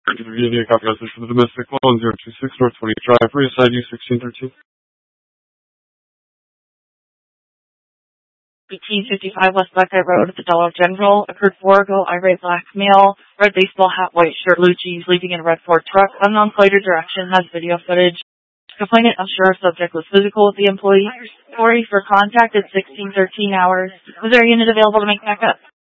VA copy message for the domestic 1026 North 20 Drive, reassigned you 1613. BT 55 West Buckeye Road at the Dollar General. Occurred 4 ago. Irate black male, red baseball hat, white shirt, blue jeans, leaving in a red Ford truck. Unknown plate or direction. Has video footage. Complainant unsure subject was physical with the employee. Story for contact at 1613 hours. Was there a unit available to make backup?